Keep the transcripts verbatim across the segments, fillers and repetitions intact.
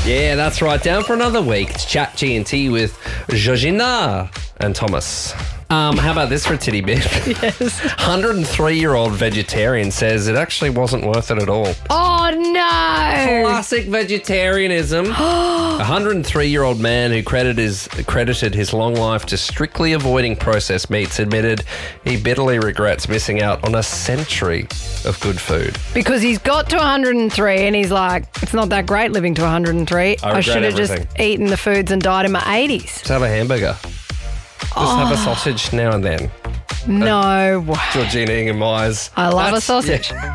Yeah, that's right. Down for another week. It's Chat G and T with Georgina and Thomas. Um, how about this for a titty bit? Yes. one hundred three-year-old vegetarian says it actually wasn't worth it at all. Oh, no. Classic vegetarianism. A one hundred three-year-old man who credited his, credited his long life to strictly avoiding processed meats admitted he bitterly regrets missing out on a century of good food. Because he's got to one hundred three and he's like, it's not that great living to one hundred three. I I, regret should have just everything. eaten the foods and died in my eighties. Just have a hamburger. Just have a sausage now and then. No. Georgina Ingham Myers. I love That's- a sausage. yeah.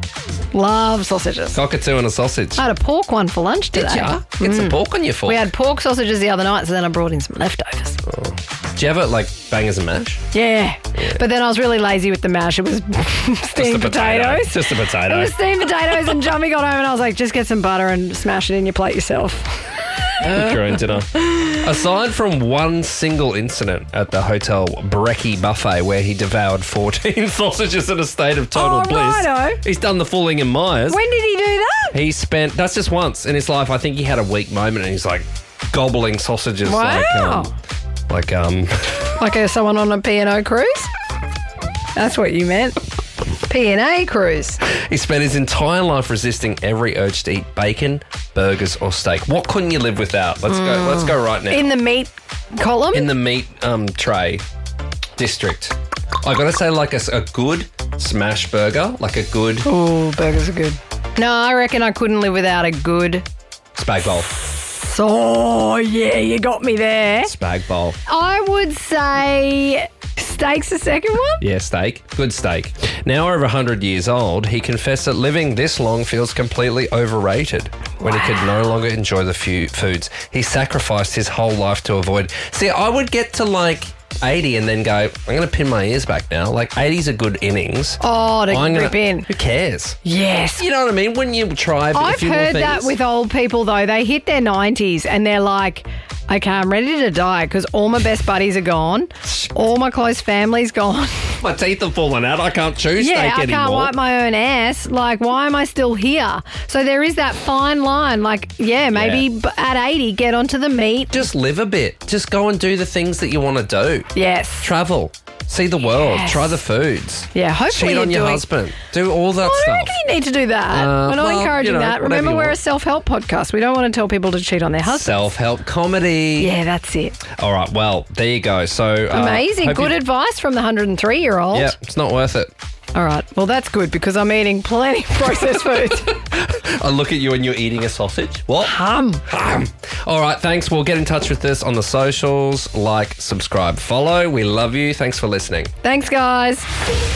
Love sausages. Cockatoo and a sausage. I had a pork one for lunch today. Did ya? Get some pork on your fork. We had pork sausages the other night, so then I brought in some leftovers. Do you have it like bangers and mash? Yeah. But then I was really lazy with the mash. It was steamed potatoes. Just a potato. It was steamed potatoes, and Jummy got home and I was like, just get some butter and smash it in your plate yourself. Your own dinner. Aside from one single incident at the Hotel Brecky Buffet where he devoured fourteen sausages in a state of total Oh, bliss, righto. he's done the full Ingham Myers. When did he do that? He spent, that's just once in his life. I think he had a weak moment and he's like gobbling sausages like, Wow. um, like, um, Like a, someone on a P and O cruise? That's what you meant. P and A cruise. he spent his entire life resisting every urge to eat bacon, burgers, or steak. What couldn't you live without? Let's go. Let's go right now. In the meat column? In the meat um, tray district, I gotta say, like a, a good smash burger, like a good Oh, burgers are good. No, I reckon I couldn't live without a good... spag bowl. Oh, yeah, you got me there. Spag bowl. I would say steak's the second one. Yeah, steak. Good steak. Now over one hundred years old, he confessed that living this long feels completely overrated when he could no longer enjoy the few foods he sacrificed his whole life to avoid. See, I would get to like eighty and then go, I'm going to pin my ears back now. Like eighty's a good innings. Oh, to I'm gonna- rip in. Who cares? Yes. You know what I mean? When you try a I've few more heard that things- with old people, though. They hit their nineties and they're like, okay, I'm ready to die because all my best buddies are gone. All my close family's gone. my teeth are falling out. I can't chew Yeah, steak I anymore. can't wipe my own ass. Like, why am I still here? So there is that fine line. Like, yeah, maybe Yeah. b at eighty, get onto the meat. Just live a bit. Just go and do the things that you want to do. Yes. Travel. See the world. Yes. Try the foods. Yeah, hopefully Cheat on you're your doing- husband. Do all that Well, I stuff. don't reckon you need to do that. Uh, we're not well, encouraging you know, that. whatever Remember, you we're a want. self-help podcast. We don't want to tell people to cheat on their husbands. Self-help comedy. Yeah, that's it. All right. Well, there you go. So uh, Amazing. hope Good you- advice from the one hundred three-year-old. Yeah, it's not worth it. All right. Well, that's good because I'm eating plenty of processed foods. I look at you and you're eating a sausage. What? Hum. Hum. All right. Thanks. We'll get in touch with us on the socials. Like, subscribe, follow. We love you. Thanks for listening. Thanks, guys.